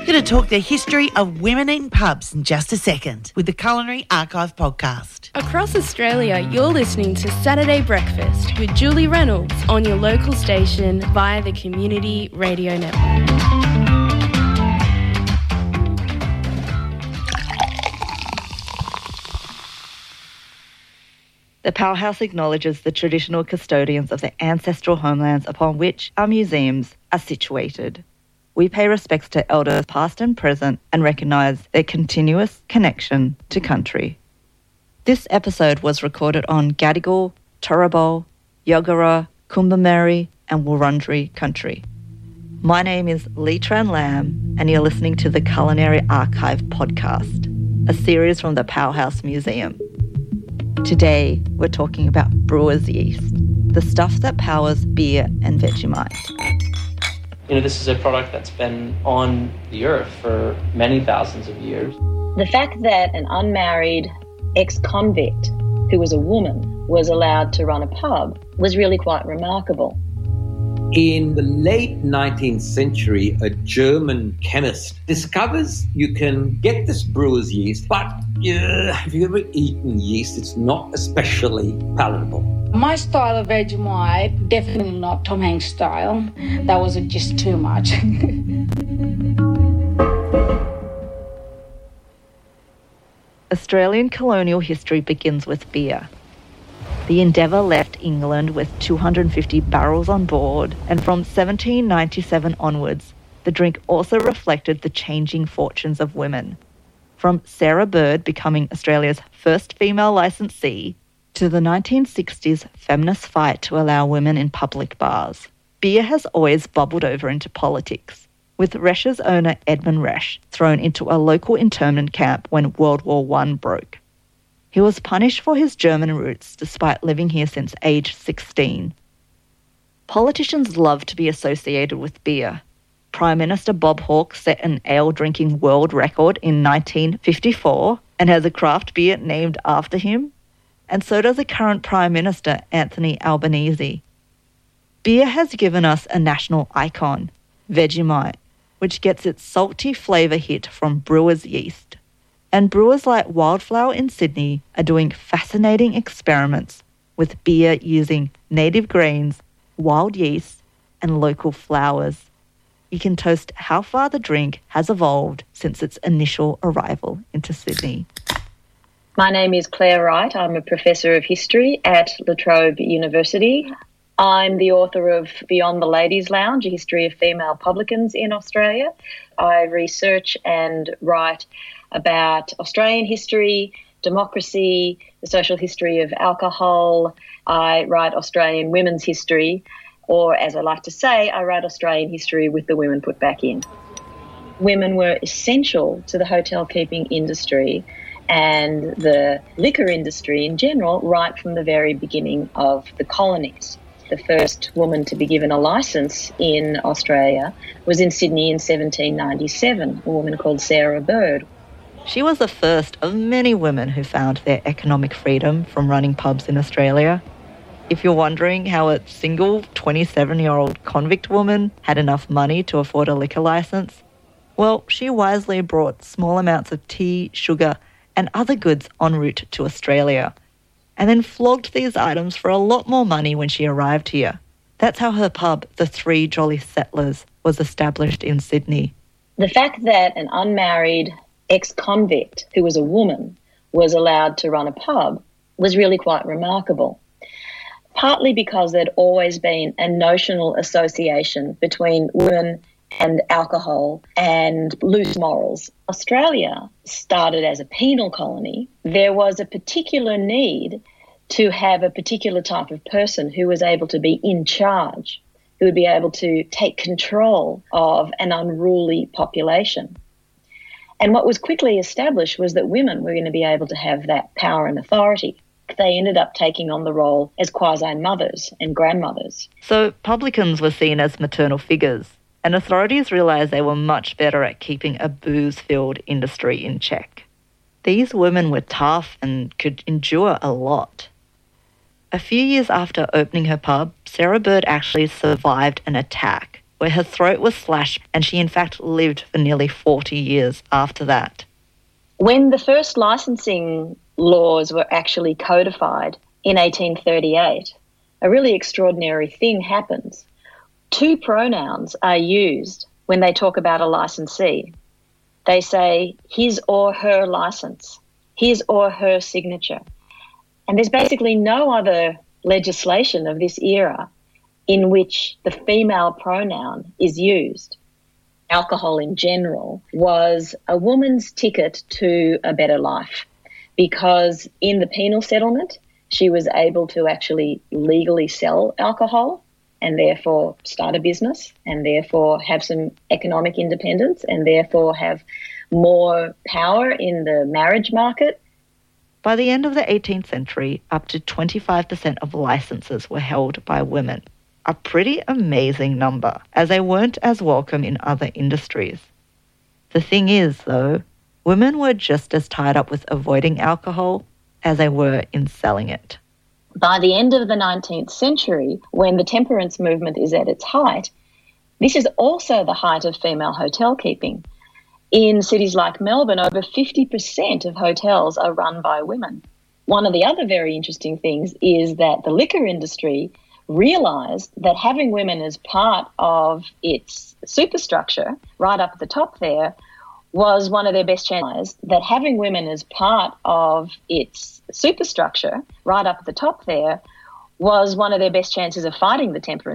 Going to talk the history of women in pubs in just a second with the Culinary Archive podcast. Across Australia, you're listening to Saturday Breakfast with Julie Reynolds on your local station via the Community Radio Network. The Powerhouse acknowledges the traditional custodians of the ancestral homelands upon which our museums are situated. We pay respects to elders past and present and recognise their continuous connection to country. This episode was recorded on Gadigal, Turrbal, Yagara, Kumbameri and Wurundjeri country. My name is Leitran Lam and you're listening to the Culinary Archive podcast, a series from the Powerhouse Museum. Today, we're talking about brewer's yeast, the stuff that powers beer and Vegemite. This is a product that's been on the earth for many thousands of years. The fact that an unmarried ex-convict who was a woman was allowed to run a pub was really quite remarkable. In the late 19th century, a German chemist discovers you can get this brewer's yeast, but have you ever eaten yeast? It's not especially palatable. My style of Vegemite, definitely not Tom Hanks style. That was just too much. Australian colonial history begins with beer. The Endeavour left England with 250 barrels on board, and from 1797 onwards, the drink also reflected the changing fortunes of women. From Sarah Bird becoming Australia's first female licensee, to the 1960s feminist fight to allow women in public bars, beer has always bubbled over into politics, with Resch's owner Edmund Resch thrown into a local internment camp when World War I broke. He was punished for his German roots despite living here since age 16. Politicians love to be associated with beer. Prime Minister Bob Hawke set an ale-drinking world record in 1954 and has a craft beer named after him. And so does the current Prime Minister, Anthony Albanese. Beer has given us a national icon, Vegemite, which gets its salty flavour hit from brewer's yeast. And brewers like Wildflower in Sydney are doing fascinating experiments with beer using native grains, wild yeast, and local flowers. You can toast how far the drink has evolved since its initial arrival into Sydney. My name is Claire Wright. I'm a professor of history at La Trobe University. I'm the author of Beyond the Ladies' Lounge, a history of female publicans in Australia. I research and write about Australian history, democracy, the social history of alcohol. I write Australian women's history, or as I like to say, I write Australian history with the women put back in. Women were essential to the hotel keeping industry and the liquor industry in general right from the very beginning of the colonies. The first woman to be given a licence in Australia was in Sydney in 1797, a woman called Sarah Bird. She was the first of many women who found their economic freedom from running pubs in Australia. If you're wondering how a single 27-year-old convict woman had enough money to afford a liquor licence, well, she wisely brought small amounts of tea, sugar, and other goods en route to Australia, and then flogged these items for a lot more money when she arrived here. That's how her pub, the Three Jolly Settlers, was established in Sydney. The fact that an unmarried ex-convict who was a woman was allowed to run a pub was really quite remarkable, partly because there'd always been a notional association between women and alcohol and loose morals. Australia started as a penal colony. There was a particular need to have a particular type of person who was able to be in charge, who would be able to take control of an unruly population. And what was quickly established was that women were going to be able to have that power and authority. They ended up taking on the role as quasi-mothers and grandmothers. So publicans were seen as maternal figures, and authorities realised they were much better at keeping a booze-filled industry in check. These women were tough and could endure a lot. A few years after opening her pub, Sarah Bird actually survived an attack where her throat was slashed, and she in fact lived for nearly 40 years after that. When the first licensing laws were actually codified in 1838, a really extraordinary thing happens. Two pronouns are used when they talk about a licensee. They say his or her license, his or her signature. And there's basically no other legislation of this era in which the female pronoun is used. Alcohol in general was a woman's ticket to a better life, because in the penal settlement, she was able to actually legally sell alcohol and therefore start a business and therefore have some economic independence and therefore have more power in the marriage market. By the end of the 18th century, up to 25% of licenses were held by women. A pretty amazing number, as they weren't as welcome in other industries. The thing is, though, women were just as tied up with avoiding alcohol as they were in selling it. By the end of the 19th century, when the temperance movement is at its height, this is also the height of female hotel keeping. In cities like Melbourne, over 50% of hotels are run by women. One of the other very interesting things is that the liquor industry realised that having women as part of its superstructure, right up at the top there, was one of their best chances. That having women as part of its superstructure, right up at the top there, was one of their best chances of fighting the temperance